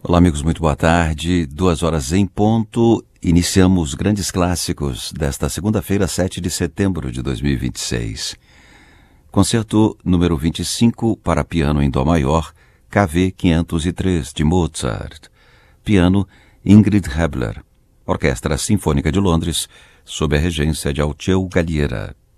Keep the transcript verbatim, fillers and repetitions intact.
Olá, amigos, muito boa tarde. Duas horas em ponto. Iniciamos os grandes clássicos desta segunda-feira, sete de setembro de dois mil e vinte e seis. Concerto número vinte e cinco para piano em dó maior, K V quinhentos e três, de Mozart. Piano, Ingrid Hebler. Orquestra Sinfônica de Londres, sob a regência de Alceu Galliera.